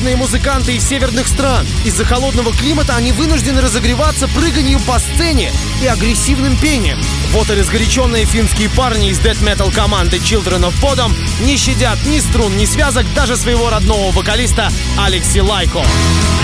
Опытные музыканты из северных стран. Из-за холодного климата они вынуждены разогреваться прыганью по сцене и агрессивным пением. Вот и разгоряченные финские парни из дэт-метал команды Children of Bodom не щадят ни струн, ни связок даже своего родного вокалиста Алекси Лайко.